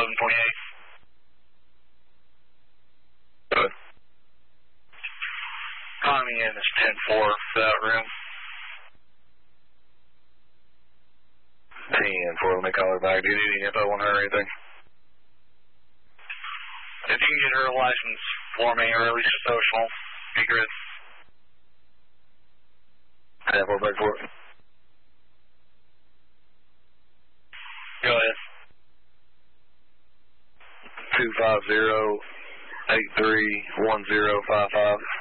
1128. Good. Climbing in is 10-4 for that room. 10-4, let me call her back. Do you need any info on her or anything? If you can get her license for me, or at least a social, be good. 10-4, back for it. Go ahead. 250-831055.